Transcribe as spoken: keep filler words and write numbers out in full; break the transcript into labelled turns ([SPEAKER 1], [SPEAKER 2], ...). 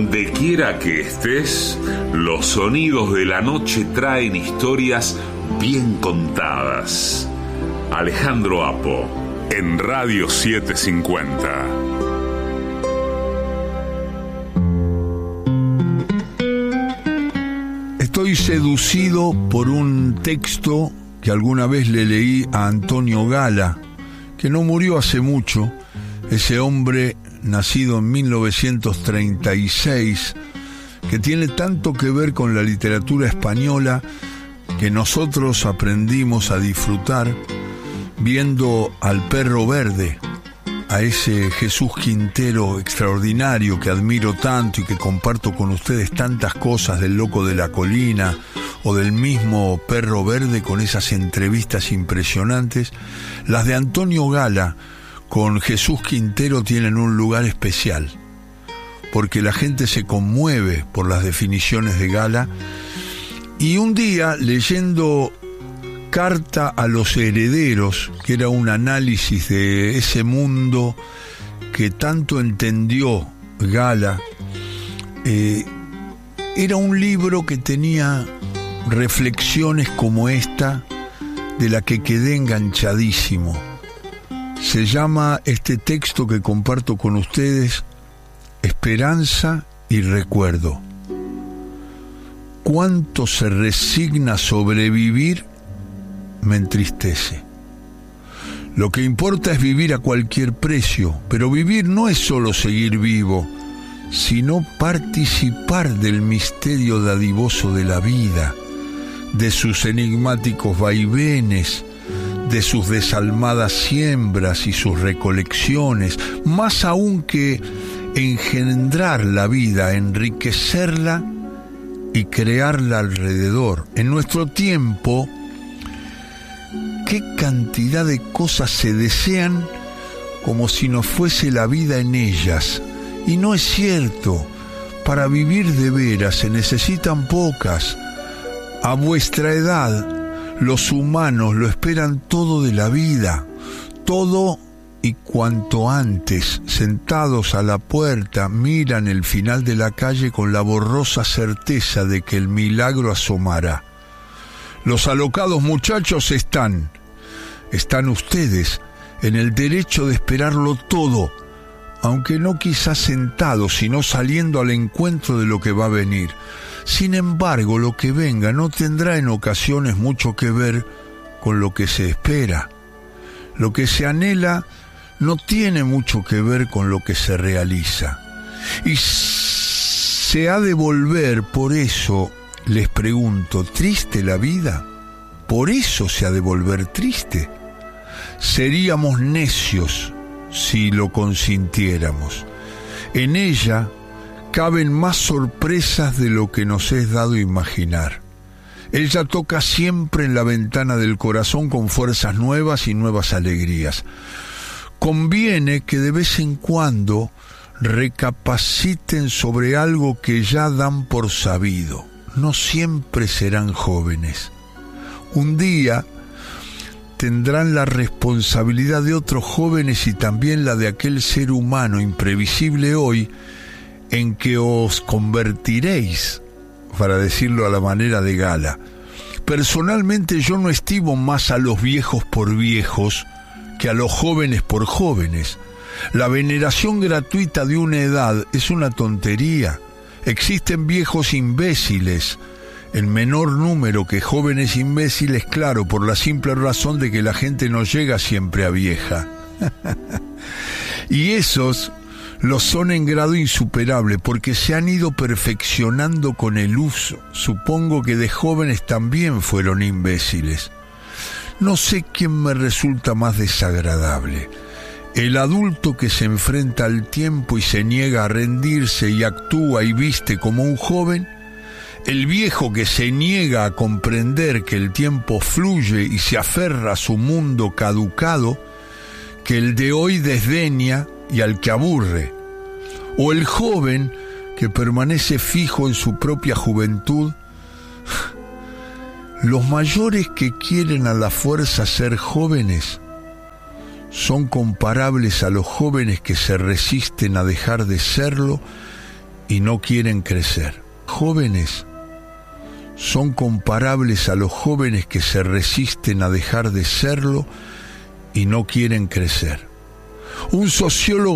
[SPEAKER 1] Donde quiera que estés, los sonidos de la noche traen historias bien contadas. Alejandro Apo, en Radio setecientos cincuenta.
[SPEAKER 2] Estoy seducido por un texto que alguna vez le leí a Antonio Gala, que no murió hace mucho, ese hombre nacido en mil novecientos treinta y seis, que tiene tanto que ver con la literatura española que nosotros aprendimos a disfrutar viendo al Perro Verde, a ese Jesús Quintero extraordinario que admiro tanto y que comparto con ustedes tantas cosas del Loco de la Colina o del mismo Perro Verde con esas entrevistas impresionantes. Las de Antonio Gala con Jesús Quintero tienen un lugar especial, porque la gente se conmueve por las definiciones de Gala. Y un día, leyendo Carta a los Herederos, que era un análisis de ese mundo que tanto entendió Gala, eh, era un libro que tenía reflexiones como esta, de la que quedé enganchadísimo. Se llama este texto que comparto con ustedes Esperanza y Recuerdo. Cuánto se resigna a sobrevivir me entristece. Lo que importa es vivir a cualquier precio, pero vivir no es solo seguir vivo, sino participar del misterio dadivoso de la vida, de sus enigmáticos vaivenes, de sus desalmadas siembras y sus recolecciones, más aún que engendrar la vida, enriquecerla y crearla alrededor. En nuestro tiempo, qué cantidad de cosas se desean como si no fuese la vida en ellas. Y no es cierto, para vivir de veras se necesitan pocas. A vuestra edad, los humanos lo esperan todo de la vida, todo, y cuanto antes, sentados a la puerta, miran el final de la calle con la borrosa certeza de que el milagro asomará. Los alocados muchachos están, están ustedes, en el derecho de esperarlo todo, aunque no quizás sentados, sino saliendo al encuentro de lo que va a venir. Sin embargo, lo que venga no tendrá en ocasiones mucho que ver con lo que se espera. Lo que se anhela no tiene mucho que ver con lo que se realiza. Y se ha de volver, por eso les pregunto, ¿triste la vida? ¿Por eso se ha de volver triste? Seríamos necios si lo consintiéramos. En ella caben más sorpresas de lo que nos es dado imaginar. Ella toca siempre en la ventana del corazón con fuerzas nuevas y nuevas alegrías. Conviene que de vez en cuando recapaciten sobre algo que ya dan por sabido. No siempre serán jóvenes. Un día tendrán la responsabilidad de otros jóvenes y también la de aquel ser humano imprevisible hoy en que os convertiréis, para decirlo a la manera de Gala. Personalmente yo no estimo más a los viejos por viejos que a los jóvenes por jóvenes. La veneración gratuita de una edad es una tontería. Existen viejos imbéciles en menor número que jóvenes imbéciles, claro, por la simple razón de que la gente no llega siempre a vieja. Y esos los son en grado insuperable porque se han ido perfeccionando con el uso. Supongo que de jóvenes también fueron imbéciles. No sé quién me resulta más desagradable: el adulto que se enfrenta al tiempo y se niega a rendirse y actúa y viste como un joven, el viejo que se niega a comprender que el tiempo fluye y se aferra a su mundo caducado, que el de hoy desdeña y al que aburre, o el joven que permanece fijo en su propia juventud. Los mayores que quieren a la fuerza ser jóvenes son comparables a los jóvenes que se resisten a dejar de serlo y no quieren crecer. Jóvenes son comparables a los jóvenes que se resisten a dejar de serlo y no quieren crecer. Un sociólogo